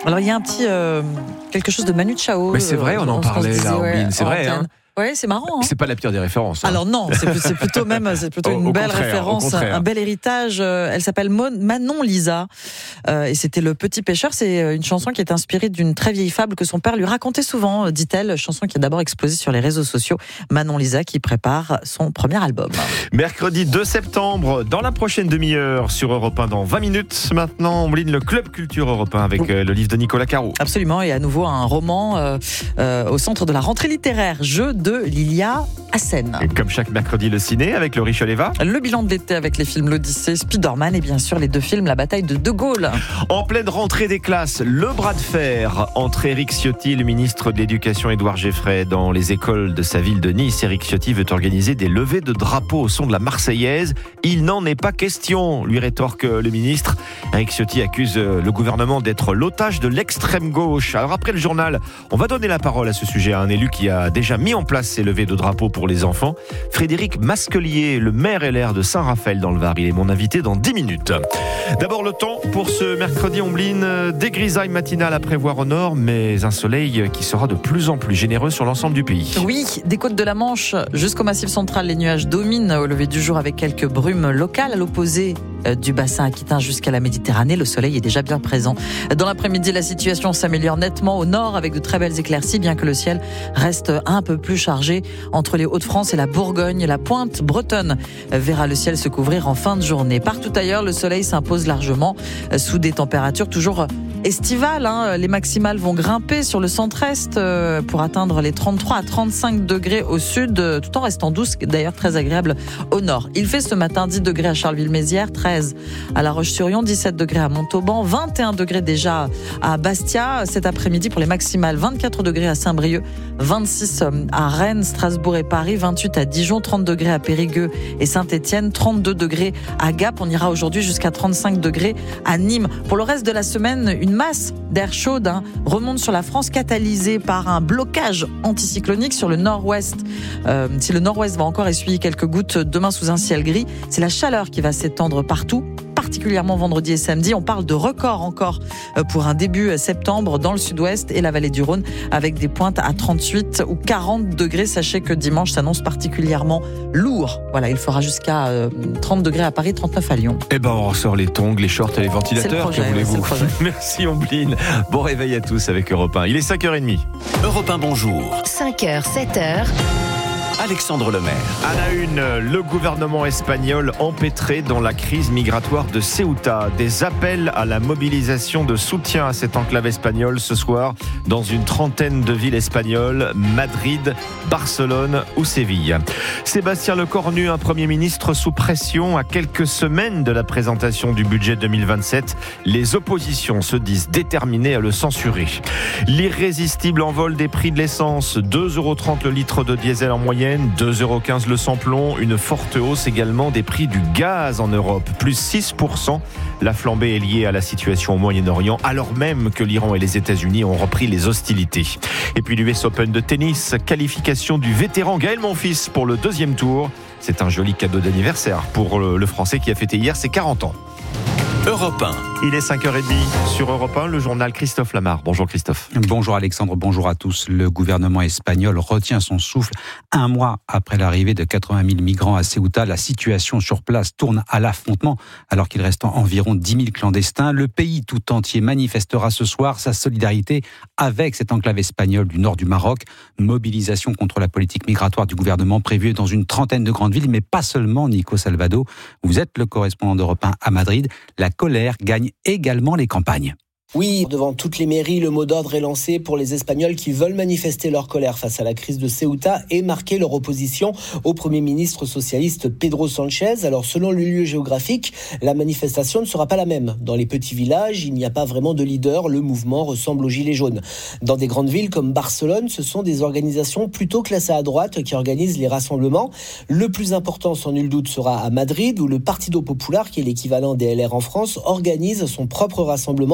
Alors, il y a un petit quelque chose de Manu Chao. Mais c'est vrai, on en parlait là, Ombline, c'est vrai. Ouais, c'est marrant. C'est pas la pire des références. Alors non, c'est plutôt une belle référence, un bel héritage. Elle s'appelle Manon Lisa et c'était Le Petit Pêcheur. C'est une chanson qui est inspirée d'une très vieille fable que son père lui racontait souvent, dit-elle. Chanson qui a d'abord explosé sur les réseaux sociaux. Manon Lisa qui prépare son premier album. Mercredi 2 septembre, dans la prochaine demi-heure sur Europe 1, dans 20 minutes. Maintenant, on line le Club Culture Europe 1 avec le livre de Nicolas Caro. Absolument, et à nouveau un roman au centre de la rentrée littéraire. Jeu de Lilia Hassen. Et comme chaque mercredi, le ciné avec le Richoleva. Le bilan de l'été avec les films L'Odyssée, Spider-Man et bien sûr les 2 films La bataille de Gaulle. En pleine rentrée des classes, le bras de fer entre Éric Ciotti, le ministre de l'Éducation Édouard Geffray, dans les écoles de sa ville de Nice. Éric Ciotti veut organiser des levées de drapeaux au son de la Marseillaise. Il n'en est pas question, lui rétorque le ministre. Éric Ciotti accuse le gouvernement d'être l'otage de l'extrême gauche. Alors après le journal, on va donner la parole à ce sujet à un élu qui a déjà mis en place ces levées de drapeaux pour les enfants. Frédéric Masquelier, le maire LR de Saint-Raphaël dans le Var. Il est mon invité dans 10 minutes. D'abord le temps pour ce mercredi, Ombline. Des grisailles matinales à prévoir au nord, mais un soleil qui sera de plus en plus généreux sur l'ensemble du pays. Oui, des côtes de la Manche jusqu'au Massif central, les nuages dominent au lever du jour avec quelques brumes locales. À l'opposé du bassin aquitain jusqu'à la Méditerranée, le soleil est déjà bien présent. Dans l'après-midi, la situation s'améliore nettement au nord avec de très belles éclaircies, bien que le ciel reste un peu plus chargé entre les Hauts-de-France et la Bourgogne. La pointe bretonne verra le ciel se couvrir en fin de journée. Partout ailleurs, le soleil s'impose largement sous des températures toujours estivales. Les maximales vont grimper sur le centre-est pour atteindre les 33 à 35 degrés au sud, tout en restant douce, d'ailleurs très agréable au nord. Il fait ce matin 10 degrés à Charleville-Mézières, 13 à La Roche-sur-Yon, 17 degrés à Montauban, 21 degrés déjà à Bastia. Cet après-midi pour les maximales, 24 degrés à Saint-Brieuc, 26 à Rennes, Strasbourg et Paris, 28 à Dijon, 30 degrés à Périgueux et Saint-Étienne, 32 degrés à Gap. On ira aujourd'hui jusqu'à 35 degrés à Nîmes. Pour le reste de la semaine, une masse d'air chaud remonte sur la France, catalysée par un blocage anticyclonique sur le nord-ouest. Si le nord-ouest va encore essuyer quelques gouttes demain sous un ciel gris, c'est la chaleur qui va s'étendre partout, particulièrement vendredi et samedi. On parle de record encore pour un début septembre dans le sud-ouest et la vallée du Rhône avec des pointes à 38 ou 40 degrés. Sachez que dimanche s'annonce particulièrement lourd. Voilà, il fera jusqu'à 30 degrés à Paris, 39 à Lyon. Eh ben, on ressort les tongs, les shorts et les ventilateurs. Que voulez-vous ? Merci Ombline. Bon réveil à tous avec Europe 1. Il est 5h30. Europe 1, bonjour. 5h, 7h. Alexandre Lemaire. À la une, le gouvernement espagnol empêtré dans la crise migratoire de Ceuta. Des appels à la mobilisation de soutien à cette enclave espagnole ce soir dans une trentaine de villes espagnoles, Madrid, Barcelone ou Séville. Sébastien Lecornu, un Premier ministre sous pression à quelques semaines de la présentation du budget 2027. Les oppositions se disent déterminées à le censurer. L'irrésistible envol des prix de l'essence, 2,30 € le litre de diesel en moyenne, 2,15 € le samplon, une forte hausse également des prix du gaz en Europe, plus 6%. La flambée est liée à la situation au Moyen-Orient, alors même que l'Iran et les États-Unis ont repris les hostilités. Et puis l'US Open de tennis, qualification du vétéran Gaël Monfils pour le 2e tour. C'est un joli cadeau d'anniversaire pour le Français qui a fêté hier ses 40 ans. Europe 1. Il est 5h30 sur Europe 1, le journal Christophe Lamar. Bonjour Christophe. Bonjour Alexandre, bonjour à tous. Le gouvernement espagnol retient son souffle. Un mois après l'arrivée de 80 000 migrants à Ceuta, la situation sur place tourne à l'affrontement alors qu'il reste environ 10 000 clandestins. Le pays tout entier manifestera ce soir sa solidarité avec cette enclave espagnole du nord du Maroc. Mobilisation contre la politique migratoire du gouvernement prévue dans une trentaine de grandes villes, mais pas seulement. Nico Salvado, vous êtes le correspondant d'Europe 1 à Madrid. La colère gagne également les campagnes. Oui, devant toutes les mairies, le mot d'ordre est lancé pour les Espagnols qui veulent manifester leur colère face à la crise de Ceuta et marquer leur opposition au Premier ministre socialiste Pedro Sánchez. Alors, selon le lieu géographique, la manifestation ne sera pas la même. Dans les petits villages, il n'y a pas vraiment de leader. Le mouvement ressemble aux Gilets jaunes. Dans des grandes villes comme Barcelone, ce sont des organisations plutôt classées à droite qui organisent les rassemblements. Le plus important, sans nul doute, sera à Madrid, où le Partido Popular, qui est l'équivalent des LR en France, organise son propre rassemblement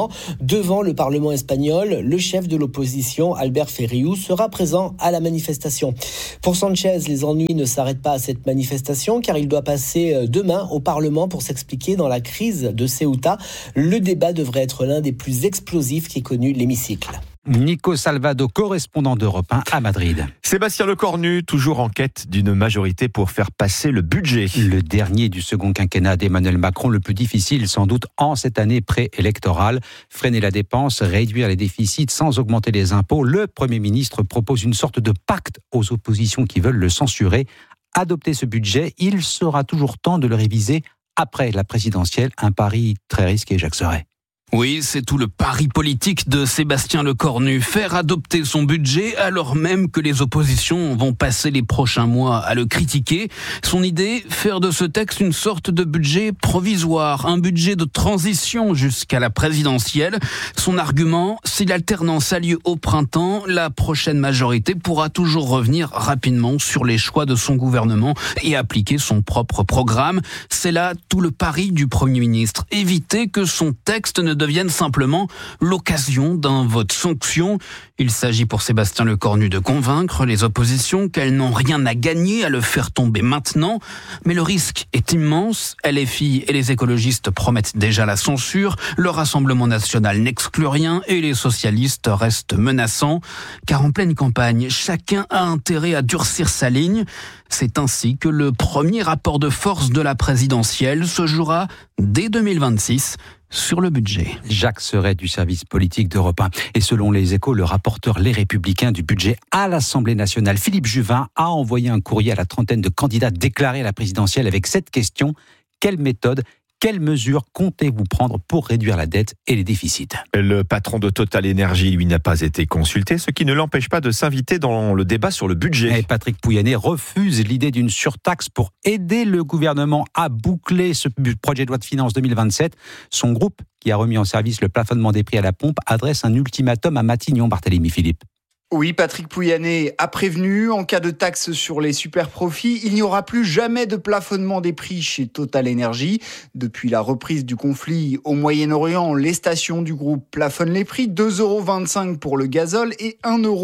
Devant le Parlement espagnol, le chef de l'opposition, Albert Ferriu, sera présent à la manifestation. Pour Sanchez, les ennuis ne s'arrêtent pas à cette manifestation car il doit passer demain au Parlement pour s'expliquer dans la crise de Ceuta. Le débat devrait être l'un des plus explosifs qu'ait connu l'hémicycle. Nico Salvado, correspondant d'Europe 1 à Madrid. Sébastien Lecornu, toujours en quête d'une majorité pour faire passer le budget. Le dernier du second quinquennat d'Emmanuel Macron, le plus difficile sans doute en cette année préélectorale. Freiner la dépense, réduire les déficits sans augmenter les impôts. Le Premier ministre propose une sorte de pacte aux oppositions qui veulent le censurer. Adopter ce budget, il sera toujours temps de le réviser après la présidentielle. Un pari très risqué, Jacques Serret. Oui, c'est tout le pari politique de Sébastien Lecornu. Faire adopter son budget alors même que les oppositions vont passer les prochains mois à le critiquer. Son idée, faire de ce texte une sorte de budget provisoire, un budget de transition jusqu'à la présidentielle. Son argument, si l'alternance a lieu au printemps, la prochaine majorité pourra toujours revenir rapidement sur les choix de son gouvernement et appliquer son propre programme. C'est là tout le pari du Premier ministre. Éviter que son texte ne devienne simplement l'occasion d'un vote sanction. Il s'agit pour Sébastien Lecornu de convaincre les oppositions qu'elles n'ont rien à gagner à le faire tomber maintenant. Mais le risque est immense. LFI et les écologistes promettent déjà la censure. Le Rassemblement national n'exclut rien et les socialistes restent menaçants. Car en pleine campagne, chacun a intérêt à durcir sa ligne. C'est ainsi que le premier rapport de force de la présidentielle se jouera dès 2026. Sur le budget. Jacques Serret du service politique d'Europe 1. Et selon les Échos, le rapporteur Les Républicains du budget à l'Assemblée nationale, Philippe Juvin, a envoyé un courrier à la trentaine de candidats déclarés à la présidentielle avec cette question: quelle méthode, quelles mesures comptez-vous prendre pour réduire la dette et les déficits ? Le patron de Total Energy, lui, n'a pas été consulté, ce qui ne l'empêche pas de s'inviter dans le débat sur le budget. Et Patrick Pouyanné refuse l'idée d'une surtaxe pour aider le gouvernement à boucler ce projet de loi de finances 2027. Son groupe, qui a remis en service le plafonnement des prix à la pompe, adresse un ultimatum à Matignon. Barthélémy Philippe. Oui, Patrick Pouyanné a prévenu, en cas de taxe sur les superprofits, il n'y aura plus jamais de plafonnement des prix chez Total Energy. Depuis la reprise du conflit au Moyen-Orient, les stations du groupe plafonnent les prix, 2,25 € pour le gazole et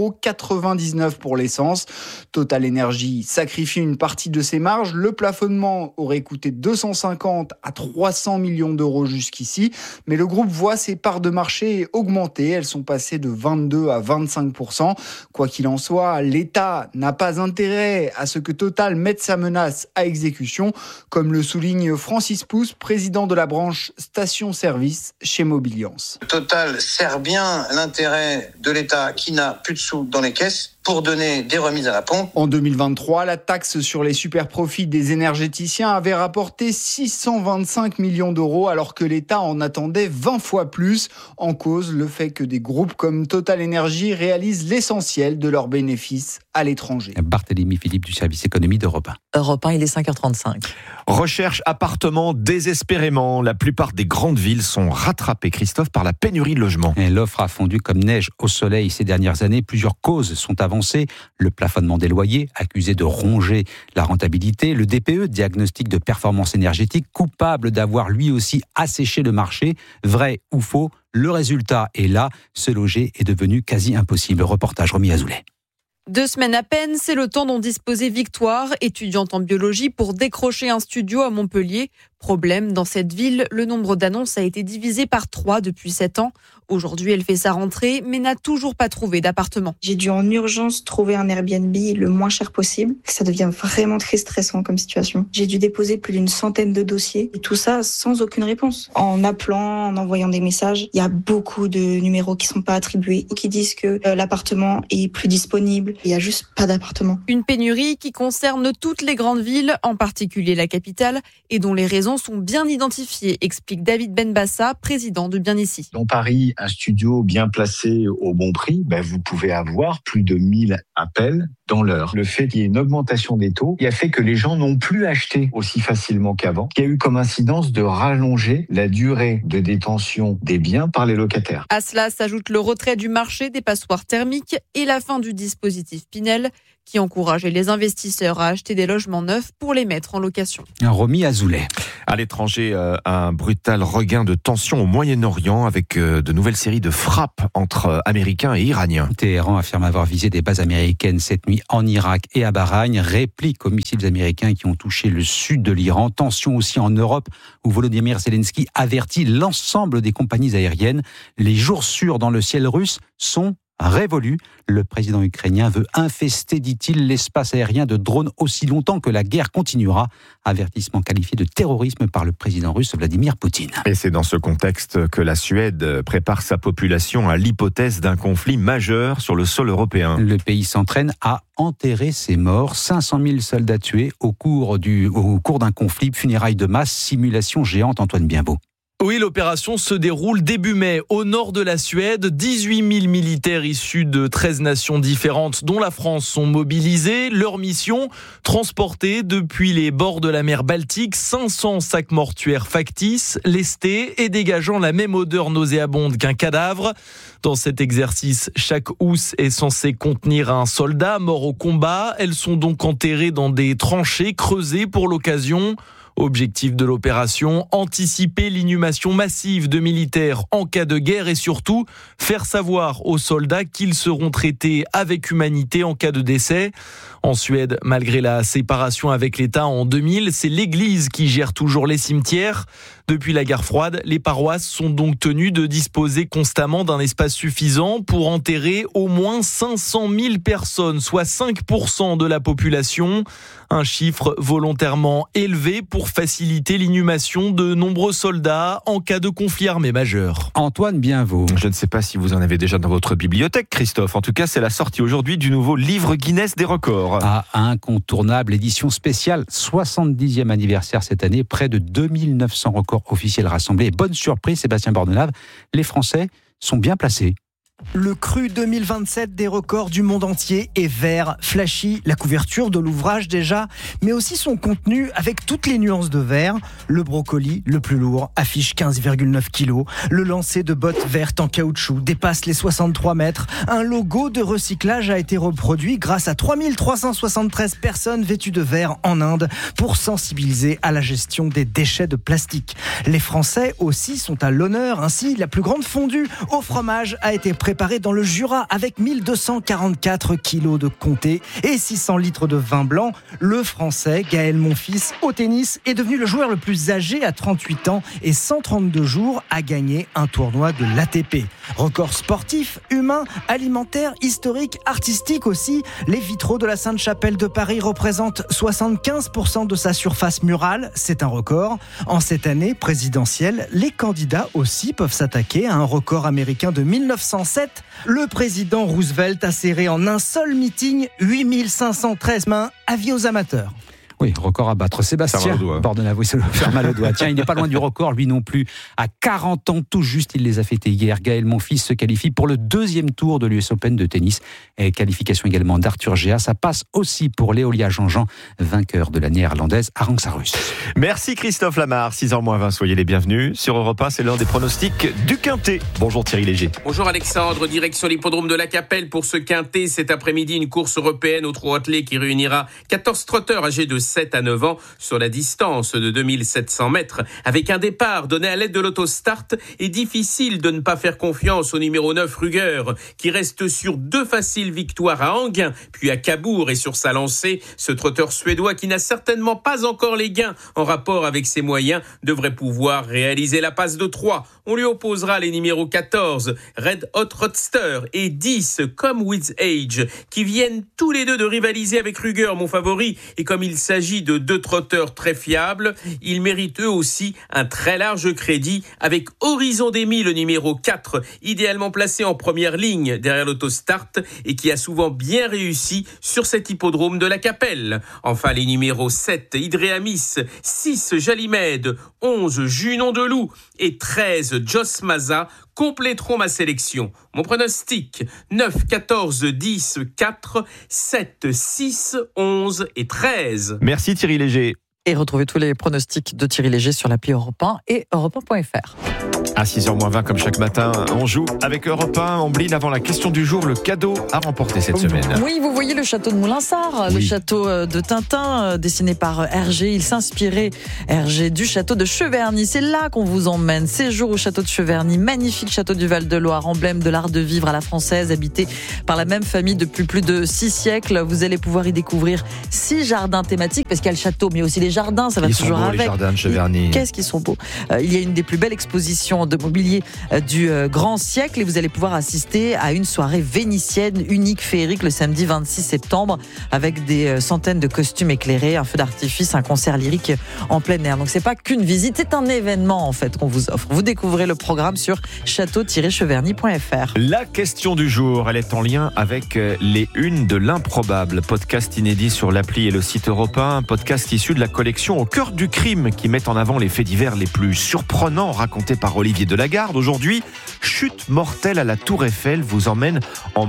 1,99 € pour l'essence. Total Energy sacrifie une partie de ses marges. Le plafonnement aurait coûté 250 à 300 millions d'euros jusqu'ici, mais le groupe voit ses parts de marché augmenter. Elles sont passées de 22 à 25%. Quoi qu'il en soit, l'État n'a pas intérêt à ce que Total mette sa menace à exécution, comme le souligne Francis Pousse, président de la branche station-service chez Mobiliance. Total sert bien l'intérêt de l'État qui n'a plus de sous dans les caisses pour donner des remises à la pompe. En 2023, la taxe sur les superprofits des énergéticiens avait rapporté 625 millions d'euros alors que l'État en attendait 20 fois plus. En cause, le fait que des groupes comme Total Energy réalisent l'essentiel de leurs bénéfices à l'étranger. Barthélémy Philippe du service économie d'Europe 1. Europe 1, il est 5h35. Recherche appartement désespérément. La plupart des grandes villes sont rattrapées, Christophe, par la pénurie de logements. Et l'offre a fondu comme neige au soleil ces dernières années. Plusieurs causes sont avancées. Le plafonnement des loyers, accusé de ronger la rentabilité. Le DPE, diagnostic de performance énergétique, coupable d'avoir lui aussi asséché le marché. Vrai ou faux, le résultat est là. Se loger est devenu quasi impossible. Reportage Romy Azoulay. 2 semaines à peine, c'est le temps dont disposait Victoire, étudiante en biologie, pour décrocher un studio à Montpellier. Problème, dans cette ville, le nombre d'annonces a été divisé par 3 depuis 7 ans. Aujourd'hui, elle fait sa rentrée, mais n'a toujours pas trouvé d'appartement. J'ai dû en urgence trouver un Airbnb le moins cher possible. Ça devient vraiment très stressant comme situation. J'ai dû déposer plus d'une centaine de dossiers, et tout ça sans aucune réponse. En appelant, en envoyant des messages, il y a beaucoup de numéros qui sont pas attribués, qui disent que l'appartement est plus disponible. Il y a juste pas d'appartement. Une pénurie qui concerne toutes les grandes villes, en particulier la capitale, et dont les raisons sont bien identifiées, explique David Benbassa, président de Bien Ici. Dans Paris, un studio bien placé au bon prix, vous pouvez avoir plus de 1000 appels dans l'heure. Le fait qu'il y ait une augmentation des taux, il a fait que les gens n'ont plus acheté aussi facilement qu'avant, qui a eu comme incidence de rallonger la durée de détention des biens par les locataires. À cela s'ajoute le retrait du marché des passoires thermiques et la fin du dispositif Pinel, qui encourageait les investisseurs à acheter des logements neufs pour les mettre en location. Romy Azoulay. À l'étranger, un brutal regain de tension au Moyen-Orient avec de nouvelles séries de frappes entre Américains et Iraniens. Téhéran affirme avoir visé des bases américaines cette nuit en Irak et à Bahreïn, réplique aux missiles américains qui ont touché le sud de l'Iran. Tension aussi en Europe où Volodymyr Zelensky avertit l'ensemble des compagnies aériennes. Les jours sûrs dans le ciel russe sont révolu. Le président ukrainien veut infester, dit-il, l'espace aérien de drones aussi longtemps que la guerre continuera. Avertissement qualifié de terrorisme par le président russe Vladimir Poutine. Et c'est dans ce contexte que la Suède prépare sa population à l'hypothèse d'un conflit majeur sur le sol européen. Le pays s'entraîne à enterrer ses morts. 500 000 soldats tués au cours d'un conflit, funérailles de masse, simulation géante. Antoine Bienbeau. Oui, l'opération se déroule début mai au nord de la Suède. 18 000 militaires issus de 13 nations différentes, dont la France, sont mobilisés. Leur mission, transporter depuis les bords de la mer Baltique 500 sacs mortuaires factices, lestés et dégageant la même odeur nauséabonde qu'un cadavre. Dans cet exercice, chaque housse est censée contenir un soldat mort au combat. Elles sont donc enterrées dans des tranchées creusées pour l'occasion. Objectif de l'opération, anticiper l'inhumation massive de militaires en cas de guerre et surtout faire savoir aux soldats qu'ils seront traités avec humanité en cas de décès. En Suède, malgré la séparation avec l'État en 2000, c'est l'Église qui gère toujours les cimetières. Depuis la guerre froide, les paroisses sont donc tenues de disposer constamment d'un espace suffisant pour enterrer au moins 500 000 personnes, soit 5% de la population. Un chiffre volontairement élevé pour faciliter l'inhumation de nombreux soldats en cas de conflit armé majeur. Antoine Bienveau. Je ne sais pas si vous en avez déjà dans votre bibliothèque, Christophe. En tout cas, c'est la sortie aujourd'hui du nouveau livre Guinness des records. Incontournable, édition spéciale, 70e anniversaire cette année, près de 2900 records officiels rassemblés. Bonne surprise, Sébastien Bordenave, les Français sont bien placés. Le cru 2027 des records du monde entier est vert, flashy, la couverture de l'ouvrage déjà, mais aussi son contenu avec toutes les nuances de vert. Le brocoli, le plus lourd, affiche 15,9 kilos. Le lancer de bottes vertes en caoutchouc dépasse les 63 mètres. Un logo de recyclage a été reproduit grâce à 3373 personnes vêtues de vert en Inde pour sensibiliser à la gestion des déchets de plastique. Les Français aussi sont à l'honneur. Ainsi, la plus grande fondue au fromage a été préparé dans le Jura avec 1244 kilos de comté et 600 litres de vin blanc. Le Français Gaël Monfils, au tennis, est devenu le joueur le plus âgé à 38 ans et 132 jours à gagner un tournoi de l'ATP. Record sportif, humain, alimentaire, historique, artistique aussi. Les vitraux de la Sainte-Chapelle de Paris représentent 75% de sa surface murale. C'est un record. En cette année présidentielle, les candidats aussi peuvent s'attaquer à un record américain de 1907. Le président Roosevelt a serré en un seul meeting 8513 mains. Avis aux amateurs. Oui, record à battre. Sébastien Bordenave, ça doit faire mal au doigt. Tiens, il n'est pas loin du record, lui non plus. À 40 ans tout juste, il les a fêtés hier. Gaël Monfils se qualifie pour le 2e tour de l'US Open de tennis. Et qualification également d'Arthur Géa. Ça passe aussi pour Léolia Jean-Jean, vainqueur de la néerlandaise Arantxa-Rus. Merci Christophe Lamar, 6h-20, soyez les bienvenus. Sur Europe 1, c'est l'heure des pronostics du Quintet. Bonjour Thierry Léger. Bonjour Alexandre, direction l'hippodrome de la Capelle pour ce Quintet. Cet après-midi, une course européenne au trot attelé qui réunira 14 trotteurs âgés de 7 à 9 ans sur la distance de 2700 mètres. Avec un départ donné à l'aide de l'autostart, et difficile de ne pas faire confiance au numéro 9 Ruger, qui reste sur 2 faciles victoires à Anguin, puis à Cabourg et sur sa lancée. Ce trotteur suédois qui n'a certainement pas encore les gains en rapport avec ses moyens devrait pouvoir réaliser la passe de 3. On lui opposera les numéros 14, Red Hot Roadster, et 10, Come With Age, qui viennent tous les deux de rivaliser avec Ruger, mon favori. Et comme il s'agit de 2 trotteurs très fiables, ils méritent eux aussi un très large crédit avec Horizon d'Émy, le numéro 4, idéalement placé en première ligne derrière l'autostart et qui a souvent bien réussi sur cet hippodrome de la Capelle. Enfin, les numéros 7, Idréamis, 6, Jalymède, 11, Junon de Loup et 13, Joss Maza compléteront ma sélection. Mon pronostic, 9, 14, 10, 4, 7, 6, 11 et 13. Merci Thierry Léger. Et retrouvez tous les pronostics de Thierry Léger sur l'appli Europe 1 et europe1.fr. À 6h20 comme chaque matin, on joue avec Europe 1. Amblin, avant la question du jour, le cadeau à remporter cette semaine. Oui, vous voyez le château de Moulinsart, le château de Tintin, dessiné par Hergé. Il s'inspirait, Hergé, du château de Cheverny. C'est là qu'on vous emmène. Séjour au château de Cheverny, magnifique château du Val-de-Loire, emblème de l'art de vivre à la française, habité par la même famille depuis plus de 6 siècles. Vous allez pouvoir y découvrir 6 jardins thématiques, parce qu'il y a le château, mais aussi les jardins, ça va toujours beaux, avec. Les jardins de Cheverny. Qu'est-ce qu'ils sont beaux. Il y a une des plus belles expositions de mobilier du grand siècle et vous allez pouvoir assister à une soirée vénitienne unique, féerique, le samedi 26 septembre, avec des centaines de costumes éclairés, un feu d'artifice, un concert lyrique en plein air. Donc c'est pas qu'une visite, c'est un événement en fait qu'on vous offre. Vous découvrez le programme sur château-cheverny.fr. La question du jour, elle est en lien avec les unes de l'improbable. Podcast inédit sur l'appli et le site Europe 1, un podcast issu de la collection Au cœur du crime qui met en avant les faits divers les plus surprenants racontés par Olivier Delagarde. Aujourd'hui, chute mortelle à la Tour Eiffel vous emmène en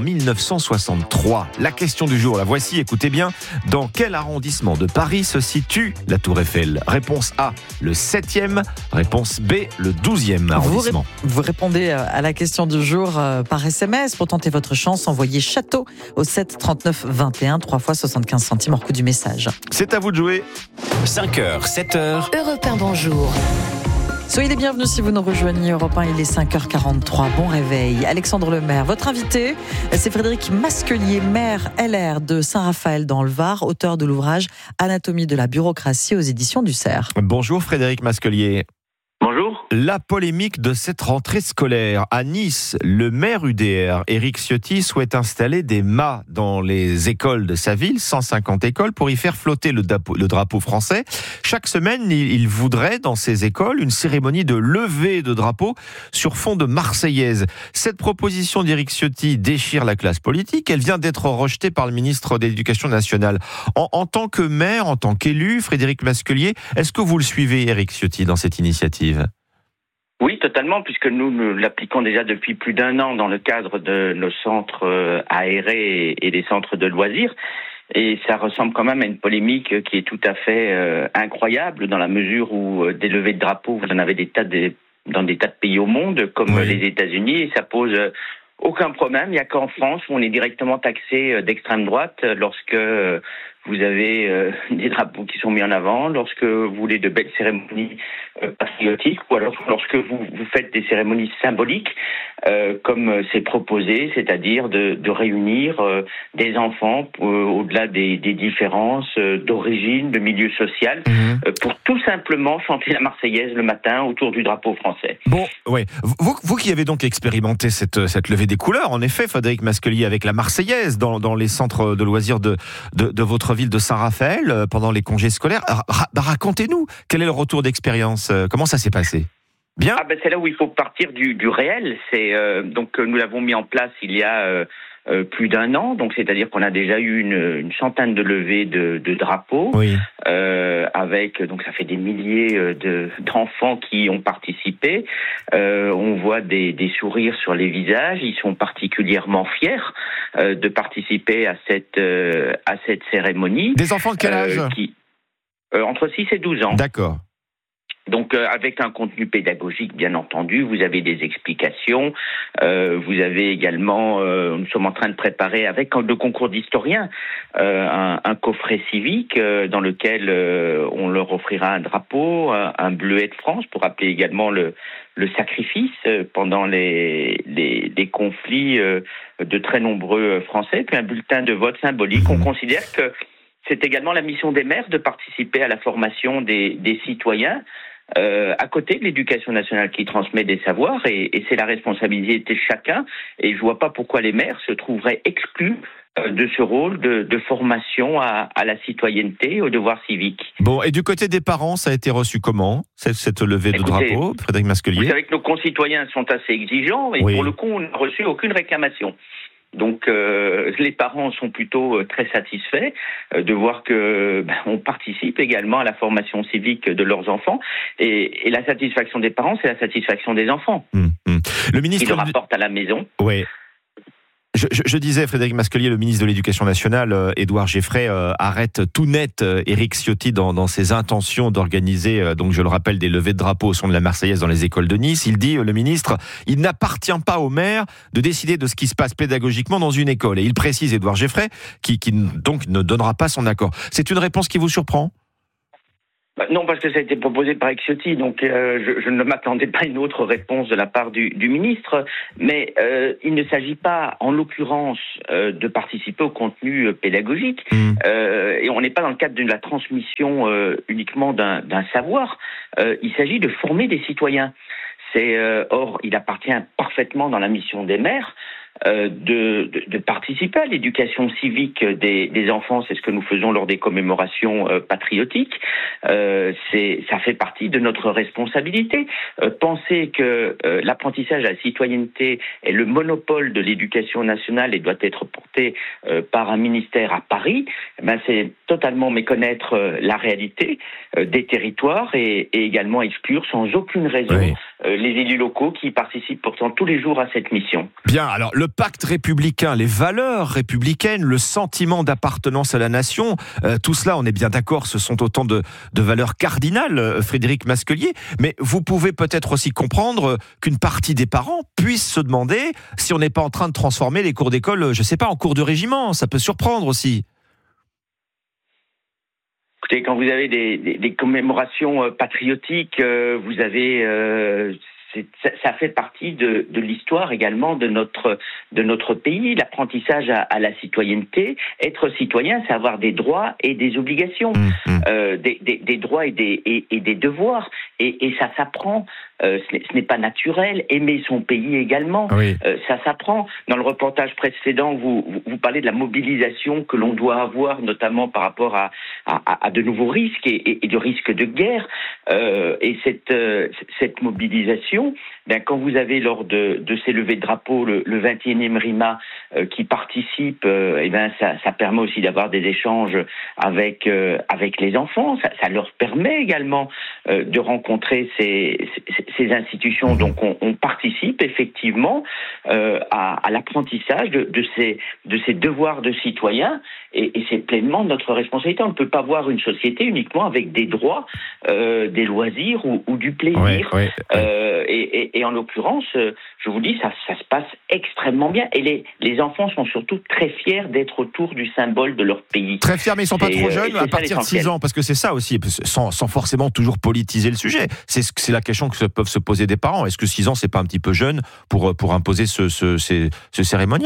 1963. La question du jour, la voici, écoutez bien. Dans quel arrondissement de Paris se situe la Tour Eiffel? Réponse A, le 7e. Réponse B, le 12e arrondissement. Vous répondez à la question du jour par SMS. Pour tenter votre chance, envoyez château au 7 39 21, 3 fois 75 centimes hors coût du message. C'est à vous de jouer. 5h, 7h. Europe 1, bonjour. Soyez les bienvenus si vous nous rejoignez. Europe 1, il est 5h43. Bon réveil. Alexandre Lemaire, votre invité, c'est Frédéric Masquelier, maire LR de Saint-Raphaël dans le Var, auteur de l'ouvrage Anatomie de la bureaucratie aux éditions du Cerf. Bonjour Frédéric Masquelier. Bonjour. La polémique de cette rentrée scolaire. À Nice, le maire UDR, Éric Ciotti, souhaite installer des mâts dans les écoles de sa ville, 150 écoles, pour y faire flotter le drapeau français. Chaque semaine, il voudrait, dans ces écoles, une cérémonie de levée de drapeau sur fond de Marseillaise. Cette proposition d'Éric Ciotti déchire la classe politique. Elle vient d'être rejetée par le ministre de l'Éducation nationale. En tant que maire, en tant qu'élu, Frédéric Masquelier, est-ce que vous le suivez, Éric Ciotti, dans cette initiative ? Oui, totalement, puisque nous l'appliquons déjà depuis plus d'1 an dans le cadre de nos centres aérés et des centres de loisirs. Et ça ressemble quand même à une polémique qui est tout à fait incroyable, dans la mesure où des levées de drapeaux, vous en avez dans des tas de pays au monde, comme les États-Unis, et ça pose aucun problème. Il n'y a qu'en France où on est directement taxé d'extrême droite lorsque vous avez des drapeaux qui sont mis en avant, lorsque vous voulez de belles cérémonies patriotiques, ou alors lorsque vous faites des cérémonies symboliques, comme c'est proposé, c'est-à-dire de réunir des enfants au-delà des différences d'origine, de milieu social, pour tout simplement chanter la Marseillaise le matin autour du drapeau français. Bon, ouais. Vous qui avez donc expérimenté cette levée des couleurs, en effet, Frédéric Masquelier, avec la Marseillaise dans les centres de loisirs de votre ville de Saint-Raphaël pendant les congés scolaires. Racontez-nous, quel est le retour d'expérience? Comment ça s'est passé? Bien. C'est là où il faut partir du réel. Donc nous l'avons mis en place il y a plus d'1 an, donc c'est-à-dire qu'on a déjà eu une centaine de levées de drapeaux, avec, donc ça fait des milliers d'enfants qui ont participé. On voit des sourires sur les visages, ils sont particulièrement fiers de participer à cette cérémonie. Des enfants de quel âge? Entre 6 et 12 ans. D'accord. Donc avec un contenu pédagogique, bien entendu, vous avez des explications, vous avez également, nous sommes en train de préparer avec le concours d'historiens un coffret civique dans lequel on leur offrira un drapeau, un bleuet de France pour rappeler également le sacrifice pendant les conflits de très nombreux Français, puis un bulletin de vote symbolique. On considère que c'est également la mission des maires de participer à la formation des citoyens, à côté de l'éducation nationale qui transmet des savoirs, et c'est la responsabilité de chacun, et je vois pas pourquoi les maires se trouveraient exclus de ce rôle de formation à la citoyenneté, au devoir civique. Bon, et du côté des parents, ça a été reçu comment, cette levée de drapeau, Frédéric Masquelier? Vous savez que nos concitoyens sont assez exigeants, et pour le coup, on n'a reçu aucune réclamation. Donc les parents sont plutôt très satisfaits de voir que on participe également à la formation civique de leurs enfants, et la satisfaction des parents, c'est la satisfaction des enfants. Le ministre qui le rapportent à la maison. Oui. Je disais, Frédéric Masquelier, le ministre de l'Éducation nationale, Édouard Geffray, arrête tout net Éric Ciotti dans ses intentions d'organiser, donc je le rappelle, des levées de drapeaux au son de la Marseillaise dans les écoles de Nice. Il dit, le ministre, il n'appartient pas au maire de décider de ce qui se passe pédagogiquement dans une école. Et il précise, Édouard Geffray, qui donc ne donnera pas son accord. C'est une réponse qui vous surprend ? Non, parce que ça a été proposé par Éric Ciotti, donc je ne m'attendais pas à une autre réponse de la part du ministre, mais il ne s'agit pas, en l'occurrence, de participer au contenu pédagogique, et on n'est pas dans le cadre de la transmission uniquement d'un savoir, il s'agit de former des citoyens. Or, il appartient parfaitement dans la mission des maires de participer à l'éducation civique des enfants. C'est ce que nous faisons lors des commémorations patriotiques. Ça fait partie de notre responsabilité. Penser que l'apprentissage à la citoyenneté est le monopole de l'éducation nationale et doit être porté par un ministère à Paris, c'est totalement méconnaître la réalité des territoires et également exclure sans aucune raison les élus locaux qui participent pourtant tous les jours à cette mission. Bien, alors le pacte républicain, les valeurs républicaines, le sentiment d'appartenance à la nation, tout cela, on est bien d'accord, ce sont autant de valeurs cardinales, Frédéric Masquelier, mais vous pouvez peut-être aussi comprendre qu'une partie des parents puissent se demander si on n'est pas en train de transformer les cours d'école, je ne sais pas, en cours de régiment, ça peut surprendre aussi. Écoutez, quand vous avez des commémorations patriotiques, vous avez... ça fait partie de l'histoire également de notre pays, l'apprentissage à la citoyenneté. Être citoyen, c'est avoir des droits et des obligations, des droits et des devoirs, et ça s'apprend. Ce n'est pas naturel. Aimer son pays également, ça s'apprend. Dans le reportage précédent, vous parlez de la mobilisation que l'on doit avoir, notamment par rapport à de nouveaux risques et de risques de guerre. Et cette mobilisation, quand vous avez lors de ces levées de drapeaux le 21e RIMA qui participe, ça permet aussi d'avoir des échanges avec les enfants. Ça leur permet également de rencontrer ces institutions. Donc on participe effectivement à l'apprentissage de ces devoirs de citoyens, et c'est pleinement notre responsabilité. On ne peut pas voir une société uniquement avec des droits, des loisirs ou du plaisir. Et en l'occurrence, je vous dis, ça se passe extrêmement bien. Et les enfants sont surtout très fiers d'être autour du symbole de leur pays. Très fiers, mais ils ne sont pas trop jeunes à partir de 6 ans, parce que c'est ça aussi, sans forcément toujours politiser le sujet. C'est la question que peuvent se poser des parents. Est-ce que 6 ans, c'est pas un petit peu jeune pour imposer ce cérémonial ?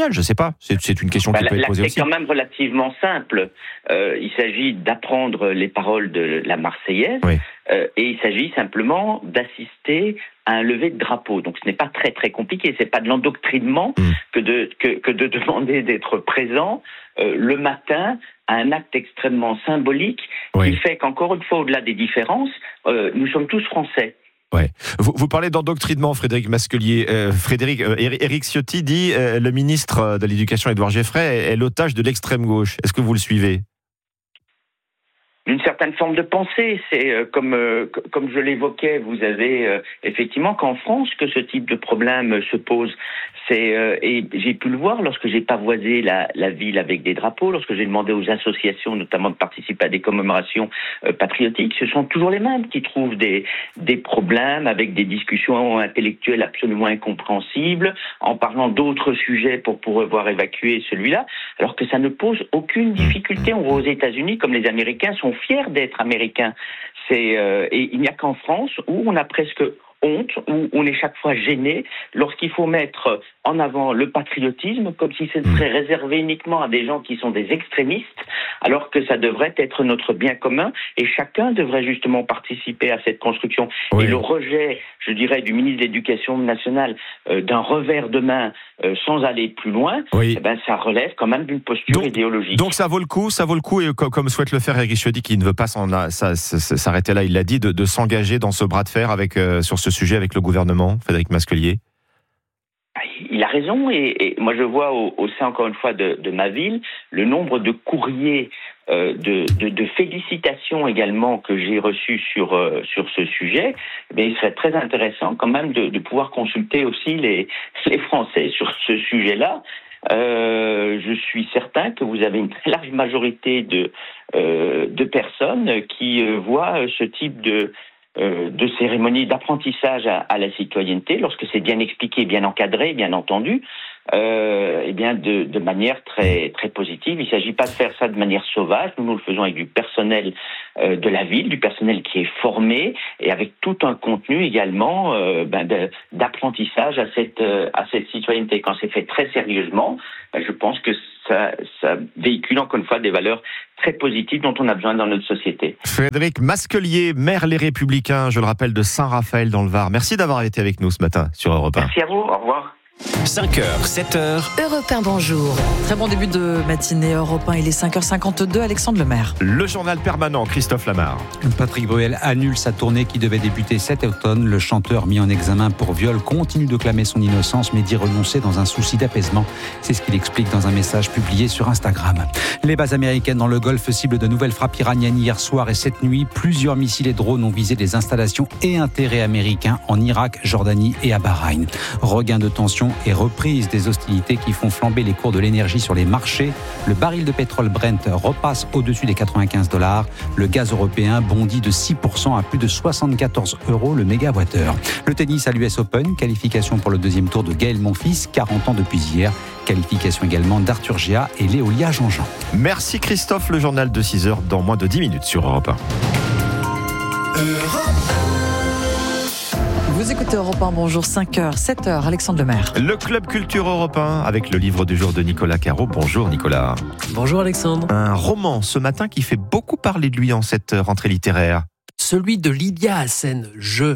Je ne sais pas. C'est une question qui peut être posée aussi. C'est quand même relativement simple. Il s'agit d'apprendre les paroles de la Marseillaise, et il s'agit simplement d'assister à un lever de drapeau. Donc ce n'est pas très très compliqué. C'est pas de l'endoctrinement que de demander d'être présent le matin à un acte extrêmement symbolique qui fait qu'encore une fois, au-delà des différences, nous sommes tous français. Ouais. Vous parlez d'endoctrinement, Frédéric Masquelier. Éric Ciotti dit le ministre de l'Éducation, Édouard Geffray, est l'otage de l'extrême gauche. Est-ce que vous le suivez ? D'une certaine forme de pensée, c'est comme je l'évoquais, vous avez effectivement qu'en France que ce type de problème se pose. Et j'ai pu le voir lorsque j'ai pavoisé la ville avec des drapeaux, lorsque j'ai demandé aux associations notamment de participer à des commémorations patriotiques. Ce sont toujours les mêmes qui trouvent des problèmes avec des discussions intellectuelles absolument incompréhensibles, en parlant d'autres sujets pour pouvoir évacuer celui-là, alors que ça ne pose aucune difficulté. On voit aux États-Unis comme les Américains sont fiers d'être américains. Et il n'y a qu'en France où on a presque honte, où on est chaque fois gêné lorsqu'il faut mettre en avant le patriotisme comme si ce serait réservé uniquement à des gens qui sont des extrémistes, alors que ça devrait être notre bien commun et chacun devrait justement participer à cette construction. Et le rejet, je dirais, du ministre de l'Éducation nationale d'un revers de main sans aller plus loin, ça relève quand même d'une posture idéologique. Donc ça vaut le coup, et comme souhaite le faire Éric Ciotti, qui ne veut pas s'arrêter là, il l'a dit, de s'engager dans ce bras de fer sur ce sujet avec le gouvernement, Frédéric Masquelier. Il a raison, et moi je vois au sein, encore une fois, de ma ville, le nombre de courriers de félicitations également que j'ai reçus sur ce sujet. Mais il serait très intéressant quand même de pouvoir consulter aussi les Français sur ce sujet-là. Je suis certain que vous avez une très large majorité de personnes qui voient ce type de cérémonie d'apprentissage à la citoyenneté, lorsque c'est bien expliqué, bien encadré, bien entendu, de manière très très positive. Il ne s'agit pas de faire ça de manière sauvage. Nous le faisons avec du personnel de la ville, du personnel qui est formé et avec tout un contenu également d'apprentissage à cette citoyenneté. Quand c'est fait très sérieusement, je pense que ça véhicule encore une fois des valeurs très positives dont on a besoin dans notre société. Frédéric Masquelier, maire Les Républicains, je le rappelle, de Saint-Raphaël dans le Var. Merci d'avoir été avec nous ce matin sur Europe 1. Merci à vous, au revoir. 5h, 7h. Europe 1, bonjour. Très bon début de matinée Europe 1, il est 5h52, Alexandre Lemaire. Le journal permanent, Christophe Lamar. Patrick Bruel annule sa tournée qui devait débuter cet automne. Le chanteur mis en examen pour viol continue de clamer son innocence mais dit renoncer dans un souci d'apaisement. C'est ce qu'il explique dans un message publié sur Instagram. Les bases américaines dans le Golfe ciblent de nouvelles frappes iraniennes hier soir et cette nuit. Plusieurs missiles et drones ont visé des installations et intérêts américains en Irak, Jordanie et à Bahreïn. Regain de tension et reprise des hostilités qui font flamber les cours de l'énergie sur les marchés. Le baril de pétrole Brent repasse au-dessus des $95. Le gaz européen bondit de 6% à plus de 74 € le mégawattheure. Le tennis à l'US Open, qualification pour le deuxième tour de Gaël Monfils, 40 ans depuis hier. Qualification également d'Arthur Gia et Léolia Jean-Jean. Merci Christophe, le journal de 6h dans moins de 10 minutes sur Europe 1. Vous écoutez Europe 1, bonjour, 5h, 7h, Alexandre Lemaire. Le Club Culture Europe 1 avec le livre du jour de Nicolas Caro. Bonjour Nicolas. Bonjour Alexandre. Un roman ce matin qui fait beaucoup parler de lui en cette rentrée littéraire. Celui de Lydia Hassen,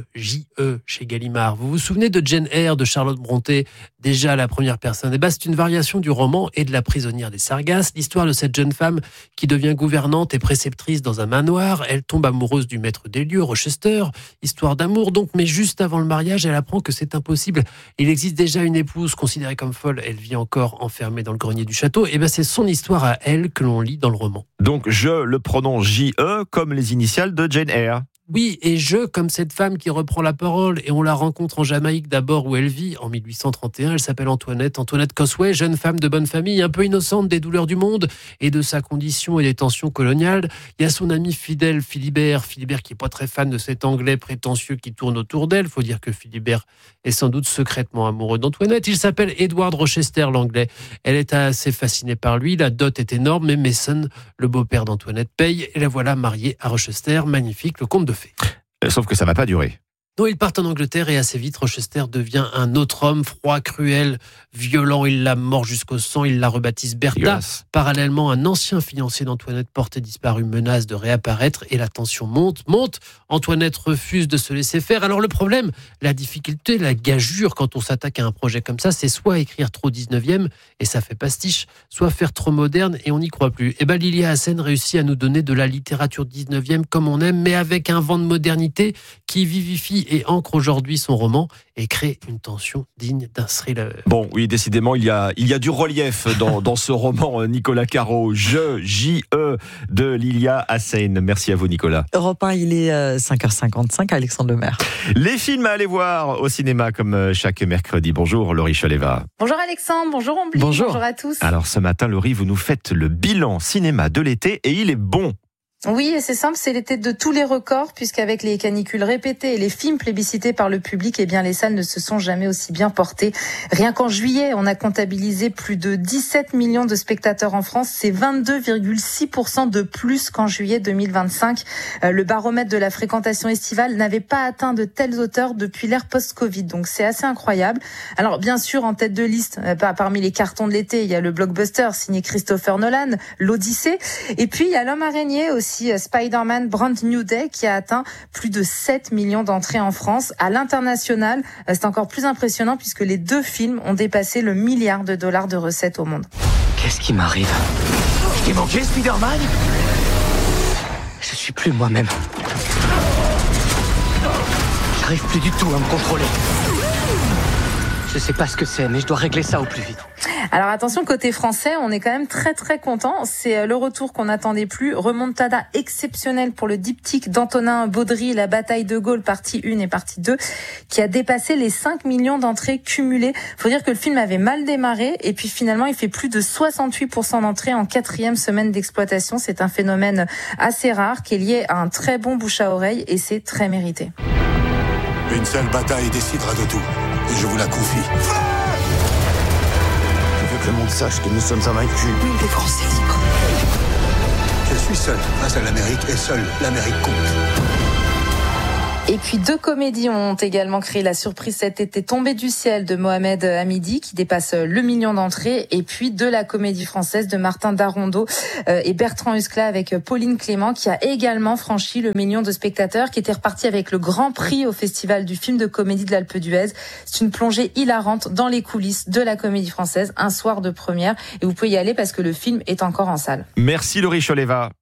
J-E, chez Gallimard. Vous vous souvenez de Jane Eyre, de Charlotte Brontë, déjà à la première personne? C'est une variation du roman et de La prisonnière des Sargasses, l'histoire de cette jeune femme qui devient gouvernante et préceptrice dans un manoir. Elle tombe amoureuse du maître des lieux, Rochester, histoire d'amour donc, mais juste avant le mariage, elle apprend que c'est impossible. Il existe déjà une épouse considérée comme folle, elle vit encore enfermée dans le grenier du château. Et c'est son histoire à elle que l'on lit dans le roman. Donc je le prononce J-E comme les initiales de Jane Eyre. Oui, et comme cette femme qui reprend la parole, et on la rencontre en Jamaïque d'abord où elle vit, en 1831, elle s'appelle Antoinette Cosway, jeune femme de bonne famille, un peu innocente des douleurs du monde et de sa condition et des tensions coloniales. Il y a son ami fidèle Philibert qui est pas très fan de cet anglais prétentieux qui tourne autour d'elle. Faut dire que Philibert est sans doute secrètement amoureux d'Antoinette. Il s'appelle Edward Rochester, l'anglais. Elle est assez fascinée par lui, la dot est énorme, mais Mason, le beau-père d'Antoinette, paye, et la voilà mariée à Rochester, magnifique, le conte de fées. Sauf que ça n'a pas duré. Non, ils partent en Angleterre et assez vite, Rochester devient un autre homme, froid, cruel, violent. Il la mord jusqu'au sang, il la rebaptise Bertha. Yes. Parallèlement, un ancien fiancé d'Antoinette porté disparu menace de réapparaître et la tension monte. Antoinette refuse de se laisser faire. Alors le problème, la difficulté, la gageure quand on s'attaque à un projet comme ça, c'est soit écrire trop 19e et ça fait pastiche, soit faire trop moderne et on n'y croit plus. Lydia Hassen réussit à nous donner de la littérature 19e comme on aime, mais avec un vent de modernité qui vivifie et ancre aujourd'hui son roman et crée une tension digne d'un thriller. Bon, oui, décidément, il y a du relief dans ce roman, Nicolas Caro, J-E de Lydia Hassen. Merci à vous, Nicolas. Europe 1, il est 5h55, Alexandre Lemaire. Les films à aller voir au cinéma comme chaque mercredi. Bonjour, Laurie Choleva. Bonjour Alexandre, bonjour Ombly, bonjour à tous. Alors ce matin, Laurie, vous nous faites le bilan cinéma de l'été et il est bon. Oui, et c'est simple, c'est l'été de tous les records, puisqu'avec les canicules répétées et les films plébiscités par le public, les salles ne se sont jamais aussi bien portées. Rien qu'en juillet, on a comptabilisé plus de 17 millions de spectateurs en France. C'est 22,6% de plus qu'en juillet 2025. Le baromètre de la fréquentation estivale n'avait pas atteint de telles hauteurs depuis l'ère post-Covid. Donc c'est assez incroyable. Alors bien sûr, en tête de liste, parmi les cartons de l'été, il y a le blockbuster signé Christopher Nolan, l'Odyssée. Et puis il y a l'Homme araignée aussi. Spider-Man Brand New Day qui a atteint plus de 7 millions d'entrées en France. À l'international, c'est encore plus impressionnant puisque les deux films ont dépassé le $1 milliard de recettes au monde. Qu'est-ce qui m'arrive? Je t'ai manqué, Spider-Man? Je suis plus moi-même. J'arrive plus du tout à me contrôler. Je sais pas ce que c'est, mais je dois régler ça au plus vite. Alors attention, côté français, on est quand même très très content. C'est le retour qu'on n'attendait plus. Remontada exceptionnelle pour le diptyque d'Antonin Baudry, La bataille de Gaulle, partie 1 et partie 2, qui a dépassé les 5 millions d'entrées cumulées. Faut dire que le film avait mal démarré et puis finalement il fait plus de 68% d'entrées en 4e semaine d'exploitation. C'est un phénomène assez rare qui est lié à un très bon bouche à oreille et c'est très mérité. Une seule bataille décidera de tout et je vous la confie. Je veux que le monde sache que nous sommes invaincus. Oui, les Français libres. Je suis seul face à l'Amérique et seule l'Amérique compte. Et puis 2 comédies ont également créé la surprise cet été. Tombée du ciel de Mohamed Hamidi qui dépasse le million d'entrées. Et puis de la comédie française de Martin Darondeau et Bertrand Huskla avec Pauline Clément qui a également franchi le million de spectateurs, qui était reparti avec le grand prix au Festival du film de comédie de l'Alpe d'Huez. C'est une plongée hilarante dans les coulisses de la comédie française, un soir de première. Et vous pouvez y aller parce que le film est encore en salle. Merci Laurie Choleva.